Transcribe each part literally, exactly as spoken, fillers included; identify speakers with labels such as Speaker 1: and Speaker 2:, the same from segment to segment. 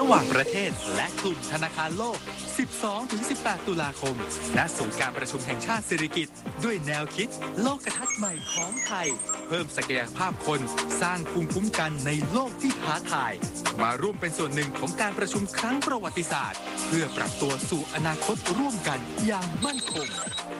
Speaker 1: หว่างประเทศและกลุ่มธนาคารโลก สิบสองถึงสิบแปด ตุลาคม ณ ศูนย์การประชุมแห่งชาติสิริกิติ์ด้วยแนวคิดโลกทัศน์ใหม่ของไทย เพิ่มศักยภาพคนสร้างภูมิคุ้มกันในโลกที่ท้าทาย มาร่วมเป็นส่วนหนึ่งของการประชุมครั้งประวัติศาสตร์ เพื่อปรับตัวสู่อนาคตร่วมกันอย่างมั่นคง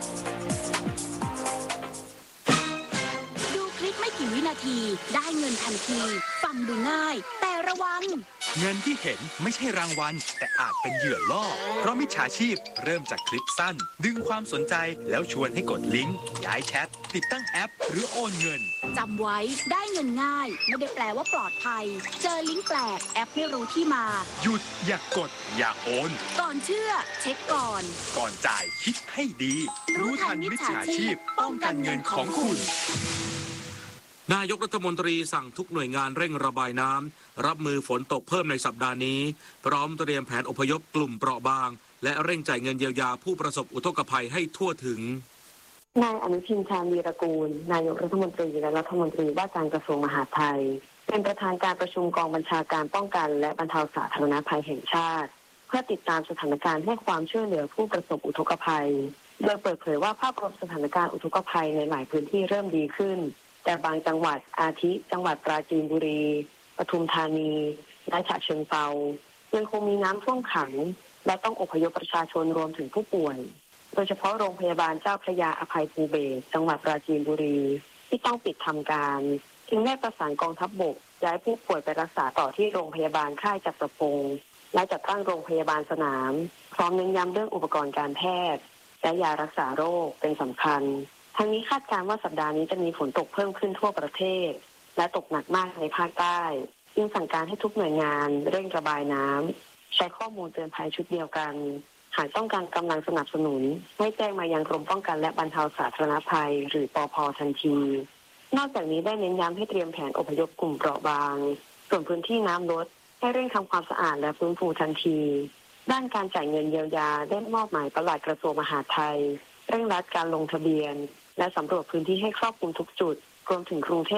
Speaker 2: ดูคลิปไม่กี่วินาทีได้เงินทันทีฟังดูง่ายแต่ระวัง
Speaker 1: เงินที่เห็นไม่ใช่รางวัลแต่อาจเป็นเหยื่อล่อเพราะมิจฉาชีพเริ่มจากคลิปสั้นดึงความสนใจแล้วชวนให้กดลิงก์ย้ายแชทติดตั้งแอปหรือโอนเงิน
Speaker 2: จำไว้ได้เงินง่ายไม่ได้แปลว่าปลอดภัยเจอลิงก์แปลกแอปไม่รู้ที่มา
Speaker 1: หยุดอย่ากกดอย่าโอน
Speaker 2: ก่อนเชื่อเช็คก่อน
Speaker 1: ก่อนจ่ายคิดให้ดีรู้ทันมิจฉาชีพป้องกันเงินของคุณ
Speaker 3: นายกรัฐมนตรีสั่งทุกหน่วยงานเร่งระบายน้ำรับมือฝนตกเพิ่มในสัปดาห์นี้พร้อมเตรียมแผนอพยพกลุ่มเปราะบางและเร่งจ่ายเงินเยียวยาผู้ประสบอุทกภัยให้ทั่วถึง
Speaker 4: นายอนุทินชาญวีรกูลนายกรัฐมนตรีและรัฐมนตรีว่าการกระทรวงมหาดไทยเป็นประธานการประชุมกองบัญชาการป้องกันและบรรเทาสาธารณภัยแห่งชาติเพื่อติดตามสถานการณ์ให้ความช่วยเหลือผู้ประสบอุทกภัยโดยเปิดเผยว่าภาพรวมสถานการณ์อุทกภัยในหลายพื้นที่เริ่มดีขึ้นแต่บางจังหวัดอาทิจังหวัดปราจีนบุรีปทุมธานีและฉะเชิงเทรายังคงมีน้ำท่วมขังและต้องอพยพประชาชนรวมถึงผู้ป่วยโดยเฉพาะโรงพยาบาลเจ้าพระยาอภัยภูเบศรจังหวัดปราจีนบุรีที่ต้องปิดทำการจึงได้ประสานกองทัพบกย้ายผู้ป่วยไปรักษาต่อที่โรงพยาบาลค่ายจักรพงศ์และจัดตั้งโรงพยาบาลสนามพร้อมเน้นย้ำเรื่องอุปกรณ์การแพทย์และยารักษาโรคเป็นสำคัญทั้งนี้คาดการณ์ว่าสัปดาห์นี้จะมีฝนตกเพิ่มขึ้นทั่วประเทศและตกหนักมากในภาคใต้จึงสั่งการให้ทุกหน่วยงานเร่งระบายน้ำใช้ข้อมูลเตือนภัยชุดเดียวกันหากต้องการกำลังสนับสนุนให้แจ้งมายังกรมป้องกันและบรรเทาสาธารณภัยหรือปภ.ทันทีนอกจากนี้ได้เน้นย้ำให้เตรียมแผนอพยพกลุ่มเปราะบางส่วนพื้นที่น้ำลดให้เร่งทำความสะอาดและฟื้นฟูทันทีด้านการจ่ายเงินเยียวยาได้มอบหมายปลัดกระทรวงมหาดไทยเร่งรัดการลงทะเบียนและสำรวจพื้นที่ให้ครอบคลุมทุกจุดรวมถึงกรุงเทพ